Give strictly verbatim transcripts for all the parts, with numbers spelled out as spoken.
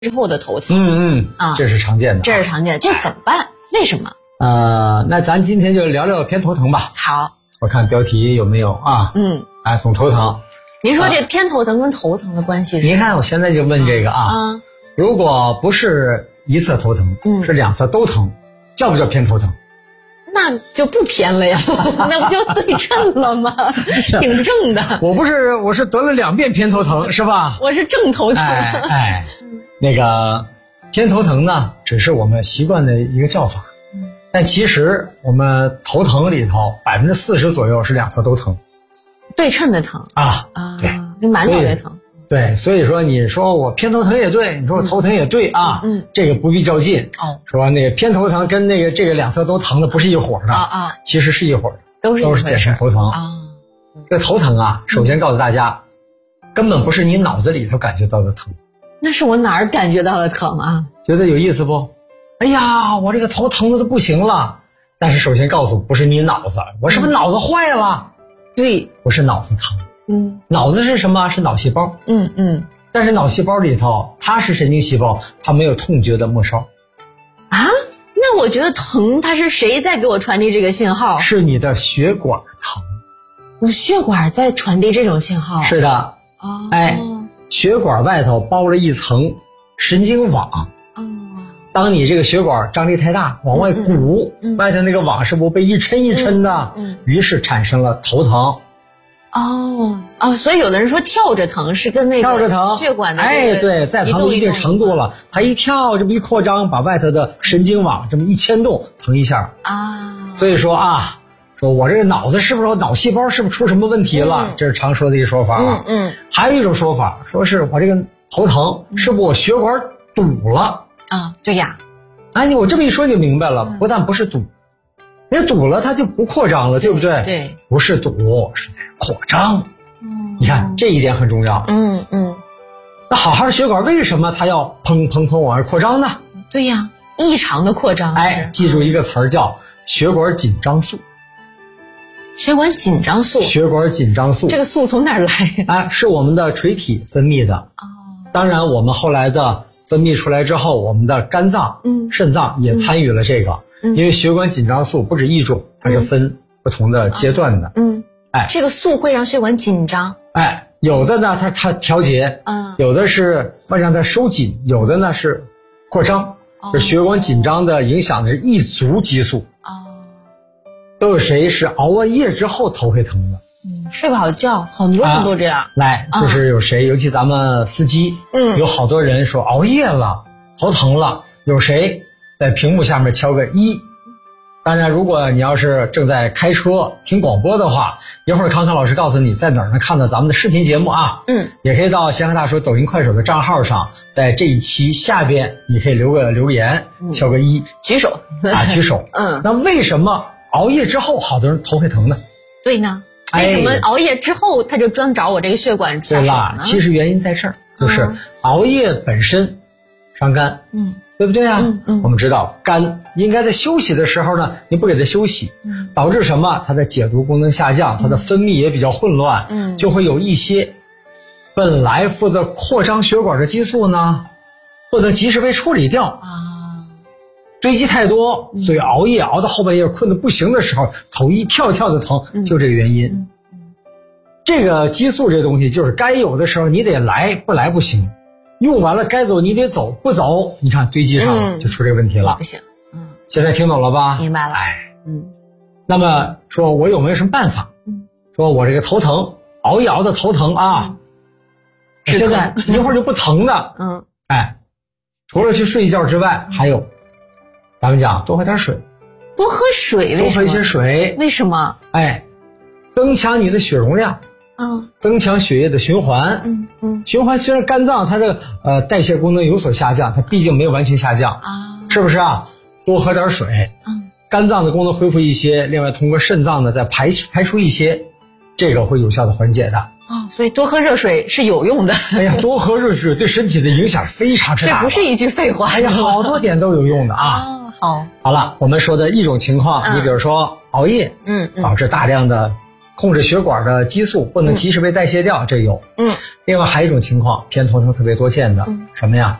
之后的头疼。 嗯嗯啊， 这是常见的， 这是常见的，这怎么办？为什么？ 呃，那咱今天就聊聊偏头疼吧。 好， 我看标题有没有啊？ 嗯， 哎，总头疼。 您说这偏头疼跟头疼的关系是？ 您看，我现在就问这个啊， 啊， 如果不是一侧头疼， 嗯是两侧都疼，叫不叫偏头疼？ 那就不偏了呀，那不就对称了吗？挺正的。 我不是，我是得了两遍偏头疼，是吧？ 我是正头疼。 哎哎，那个偏头疼呢，只是我们习惯的一个叫法，但其实我们头疼里头百分之四十左右是两侧都疼， 对称的疼啊啊， 对， 就满脑袋疼。 对，所以说你说我偏头疼也对，你说我头疼也对啊， 嗯， 这个不必较劲。 哦， 说那个偏头疼跟那个这个两侧都疼的不是一伙的啊啊， 其实是一伙的， 都是都是简称头疼啊。 这个头疼啊，首先告诉大家，根本不是你脑子里头感觉到的疼， 那是我哪儿感觉到的疼啊？ 觉得有意思不？哎呀，我这个头疼的都不行了。但是首先告诉不是你脑子，我是不是脑子坏了？ 对， 不是脑子疼。 嗯， 脑子是什么？是脑细胞。 嗯嗯。 但是脑细胞里头，它是神经细胞，它没有痛觉的末梢。 啊？那我觉得疼，它是谁在给我传递这个信号？ 是你的血管疼。 我血管在传递这种信号？ 是的。 哦。 哎，血管外头包了一层神经网。 哦。 当你这个血管张力太大，往外鼓， 嗯嗯、 外头那个网是不是被一抻一抻的？ 嗯嗯、 于是产生了头疼。 哦哦，所以有的人说跳着疼是跟那个血管的哎，对，再疼到一定程度了，它一跳这么一扩张，把外头的神经网这么一牵动，疼一下啊。 所以说啊，说我这个脑子是不是脑细胞是不是出什么问题了？嗯、这是常说的一个说法啊。 嗯嗯。 还有一种说法，说是我这个头疼，嗯、是不是我血管堵了？ 啊，对呀。 哎，你我这么一说你就明白了，不但不是堵。你堵了，它就不扩张了，对不对？ 对， 不是堵，是在扩张。嗯，你看这一点很重要。 嗯嗯。 那好好的血管为什么它要砰砰砰往外扩张呢？ 对呀，异常的扩张。 哎，记住一个词儿叫血管紧张素。 血管紧张素。 血管紧张素。 这个素从哪儿来？ 哎，是我们的垂体分泌的。哦。当然，我们后来的分泌出来之后，我们的肝脏、嗯、肾脏也参与了这个。嗯，因为血管紧张素不止一种，它是分不同的阶段的。 嗯， 哎， 这个素会让血管紧张。 哎，有的呢，它它调节， 嗯， 有的是让它收紧，有的呢是扩张。哦，这血管紧张的影响的是一族激素。哦，都有谁是熬完夜之后头会疼的？ 嗯，睡不好觉，很多人都这样。 啊、来，就是有谁，啊、尤其咱们司机，嗯，有好多人说熬夜了，头疼了，有谁？在屏幕下面敲个一。当然，如果你要是正在开车听广播的话，一会儿康康老师告诉你在哪儿能看到咱们的视频节目啊。嗯，也可以到闲话大说抖音快手的账号上，在这一期下边你可以留个留言，嗯、敲个一， 举手啊，举手。嗯，那为什么熬夜之后好多人头会疼呢？ 对呢，为什么熬夜之后他就专找我这个血管下手呢？ 对啦，其实原因在这儿，就是熬夜本身伤肝。嗯。对不对啊？嗯嗯，我们知道肝应该在休息的时候呢，你不给它休息，嗯，导致什么？它的解毒功能下降，它的分泌也比较混乱，嗯，就会有一些本来负责扩张血管的激素呢，不能及时被处理掉啊，堆积太多，所以熬夜熬到后半夜困得不行的时候，头一跳跳的疼，嗯、就这个原因。嗯嗯、这个激素这东西就是该有的时候你得来，不来不行。用完了该走你得走，不走你看堆积上了，嗯、就出这个问题了。 不行，嗯， 现在听懂了吧？ 明白了。 哎，嗯，那么说我有没有什么办法？嗯，说我这个头疼，熬一熬的头疼啊，嗯、现在一会儿就不疼的。嗯，哎，除了去睡一觉之外，还有，咱们讲多喝点水， 多喝水， 多喝一些水， 为什么？ 哎，增强你的血容量。嗯，增强血液的循环。嗯嗯，循环虽然肝脏它这个呃代谢功能有所下降，它毕竟没有完全下降啊，是不是啊？多喝点水，嗯，肝脏的功能恢复一些，另外通过肾脏呢再排排出一些，这个会有效的缓解的。 哦，所以多喝热水是有用的。 哎呀，多喝热水对身体的影响非常之大。 这不是一句废话。 哎呀，好多点都有用的啊。 哦，好。 好了，我们说的一种情况，嗯、你比如说熬夜，嗯，导致大量的。控制血管的激素不能及时被代谢掉，嗯、这有。嗯，另外还有一种情况，偏头疼特别多见的，嗯、什么呀？嗯、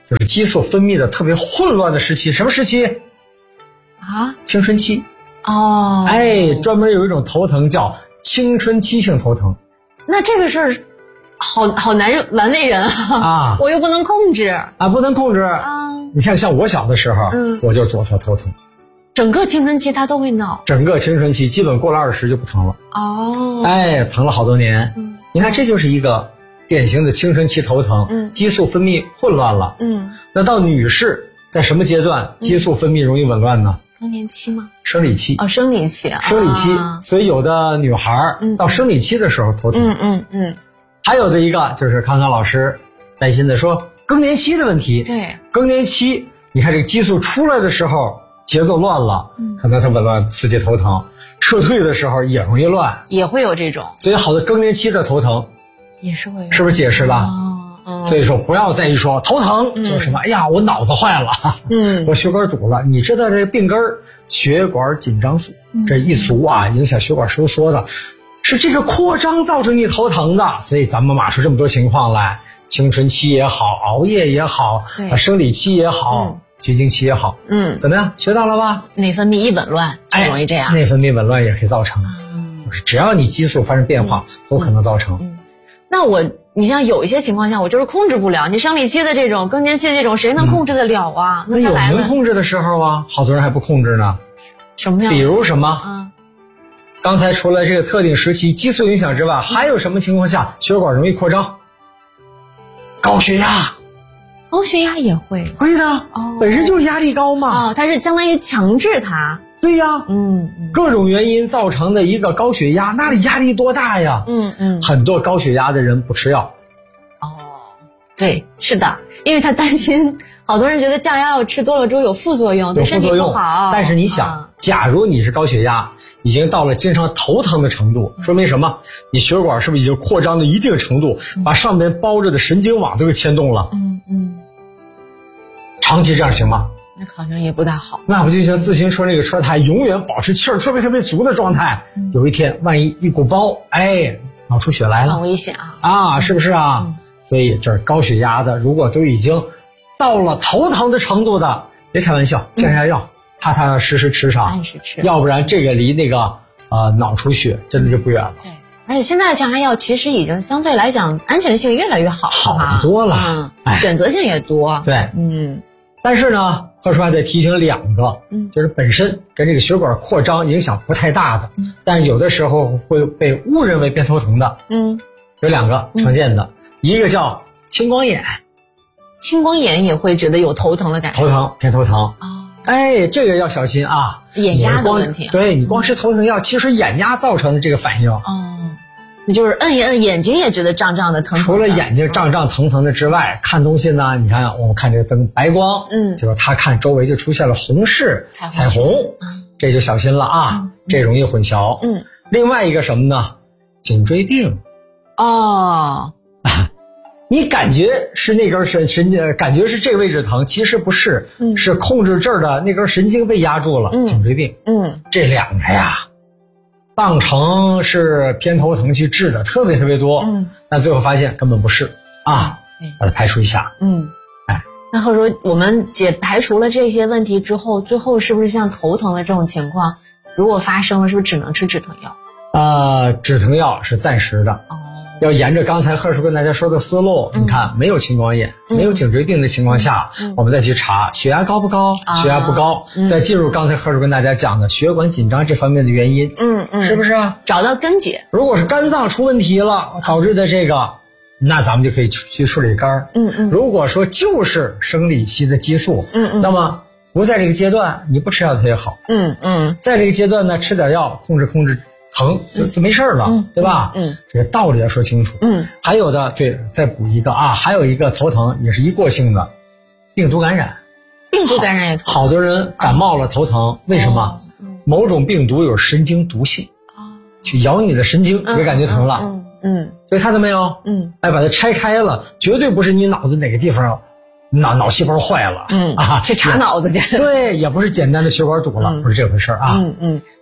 就是激素分泌的特别混乱的时期。什么时期啊？ 青春期。 哦， 哎，专门有一种头疼叫青春期性头疼。 那这个事儿好好难难为人啊！ 啊， 我又不能控制啊，不能控制啊。你看，像我小的时候，嗯，我就左侧头疼， 整个青春期他都会闹， 整个青春期基本过了二十就不疼了。 哦， 哎，疼了好多年。嗯，你看，这就是一个典型的青春期头疼，嗯，激素分泌混乱了。嗯，那到女士在什么阶段激素分泌容易紊乱呢？ 更年期吗？ 生理期。 哦，生理期啊， 生理期。所以有的女孩到生理期的时候头疼。 嗯嗯嗯。 还有的一个就是康康老师担心的说更年期的问题。 对， 更年期，你看这个激素出来的时候节奏乱了，嗯，可能它紊乱刺激头疼，撤退的时候也容易乱， 也会有这种。 所以好的更年期的头疼也是会有， 是不是解释了？哦哦、所以说不要再一说头疼、嗯、就什么，哎呀我脑子坏了，嗯，我血管堵了。你知道这个病根儿血管紧张素、嗯、这一足啊影响血管收缩的，是这个扩张造成你头疼的。所以咱们码出这么多情况来，青春期也好，熬夜也好，生理期也好、嗯、绝经期也好，嗯，怎么样？学到了吧？ 内分泌一紊乱就容易这样、 哎、内分泌紊乱也可以造成、嗯、只要你激素发生变化、嗯、都可能造成、嗯嗯、 那我你像有一些情况下我就是控制不了，你生理期的这种更年期的这种谁能控制得了啊、嗯、 那有能控制的时候啊，好多人还不控制呢。 什么样？ 比如什么、嗯、刚才除了这个特定时期激素影响之外、嗯、还有什么情况下血管容易扩张？高血压。 高血压也会会的、哦、本身就是压力高嘛。 哦，它是相当于强制它。 对呀，嗯，各种原因造成的一个高血压，那里压力多大呀？嗯嗯，很多高血压的人不吃药。 哦，对，是的，因为他担心，好多人觉得降压药吃多了之后有副作用，对身体不好。 但是你想、啊，假如你是高血压，已经到了经常头疼的程度，说明什么？你血管是不是已经扩张到一定程度，嗯、把上面包着的神经网都给牵动了？嗯嗯，长期这样行吗？ 那好像也不大好。 那不就像自行车那个车胎永远保持气儿特别特别足的状态、嗯、有一天万一一鼓包，哎，脑出血来了， 很危险啊！ 啊，是不是啊、嗯、所以这高血压的如果都已经到了头疼的程度的，别开玩笑，降压药、嗯、踏踏实实吃上， 按时吃， 要不然这个离那个呃脑出血真的就不远了。 对，而且现在的降压药其实已经相对来讲安全性越来越好， 好多了， 嗯，哎、选择性也多。 对， 嗯。 但是呢，贺叔还得提醒两个，嗯，就是本身跟这个血管扩张影响不太大的，嗯，但有的时候会被误认为偏头疼的，嗯，有两个常见的，嗯、一个叫青光眼， 青光眼也会觉得有头疼的感觉， 头疼偏头疼，哦，哎，这个要小心啊， 眼压的问题， 对你光吃头疼药，其实眼压造成的这个反应， 哦。你就是摁一摁眼睛也觉得胀胀的疼疼的， 除了眼睛胀胀疼疼的之外、嗯、看东西呢，你看我们看这个灯白光，嗯，就是他看周围就出现了红视彩虹，彩虹嗯、这就小心了啊、嗯、这容易混淆。嗯，另外一个什么呢？颈椎病。 哦， 你感觉是那根神神经，感觉是这个位置疼，其实不是，嗯、是控制这儿的那根神经被压住了，嗯、颈椎病。嗯，这两个呀当成是偏头疼去治的特别特别多，嗯，但最后发现根本不是啊，嗯、把它排除一下， 嗯，哎，那或者说我们解排除了这些问题之后，最后是不是像头疼的这种情况，如果发生了，是不是只能吃止疼药？ 呃，止疼药是暂时的，哦，要沿着刚才贺叔跟大家说的思路，嗯、你看没有青光眼、嗯、没有颈椎病的情况下、嗯、我们再去查血压高不高、啊、血压不高、嗯、再进入刚才贺叔跟大家讲的血管紧张这方面的原因，嗯嗯，是不是啊？ 找到根结。 如果是肝脏出问题了导致的这个、啊、那咱们就可以去处理肝。嗯嗯，如果说就是生理期的激素，嗯嗯，那么不在这个阶段你不吃药它也好，嗯嗯，在这个阶段呢吃点药控制控制疼就就没事了、嗯、对吧？嗯，这个道理要说清楚。嗯，还有的对，再补一个啊，还有一个头疼也是一过性的病毒感染。 病毒感染也好，好多人感冒了头疼，啊、为什么？哦嗯、某种病毒有神经毒性，哦、去咬你的神经，也感觉疼了。嗯 嗯, 嗯，所以看到没有？嗯，哎，把它拆开了，绝对不是你脑子哪个地方脑脑细胞坏了，嗯啊， 是查脑子去。 对，也不是简单的血管堵了，嗯、不是这回事啊。 嗯嗯。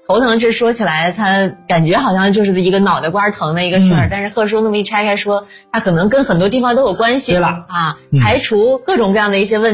头疼这说起来，它感觉好像就是一个脑袋瓜疼的一个事儿，嗯、但是贺叔那么一拆开说，它可能跟很多地方都有关系。 对了啊，排除各种各样的一些问题。